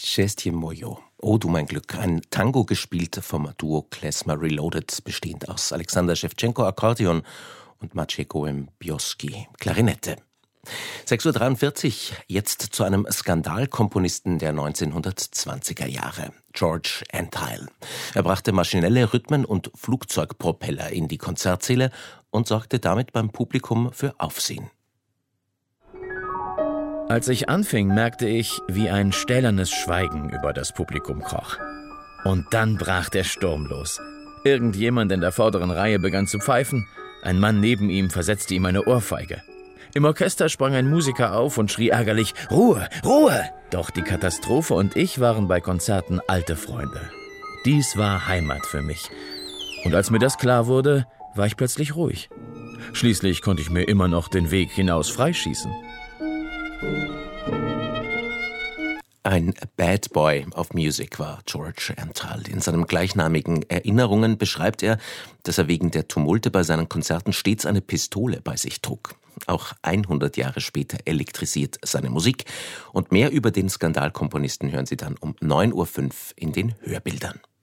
Szczęście moje. Oh du mein Glück, ein Tango gespielt vom Duo Klezmer Reloaded, bestehend aus Alexander Schewtschenko Akkordeon und Maciej Gołębioski Klarinette. 6:43 Uhr, jetzt zu einem Skandalkomponisten der 1920er Jahre, George Antheil. Er brachte maschinelle Rhythmen und Flugzeugpropeller in die Konzertsäle und sorgte damit beim Publikum für Aufsehen. Als ich anfing, merkte ich, wie ein stählernes Schweigen über das Publikum kroch. Und dann brach der Sturm los. Irgendjemand in der vorderen Reihe begann zu pfeifen, ein Mann neben ihm versetzte ihm eine Ohrfeige. Im Orchester sprang ein Musiker auf und schrie ärgerlich: »Ruhe, Ruhe!« Doch die Katastrophe und ich waren bei Konzerten alte Freunde. Dies war Heimat für mich. Und als mir das klar wurde, war ich plötzlich ruhig. Schließlich konnte ich mir immer noch den Weg hinaus freischießen. Ein Bad Boy of Music war George Antheil. In seinen gleichnamigen Erinnerungen beschreibt er, dass er wegen der Tumulte bei seinen Konzerten stets eine Pistole bei sich trug. Auch 100 Jahre später elektrisiert seine Musik. Und mehr über den Skandalkomponisten hören Sie dann um 9:05 Uhr in den Hörbildern.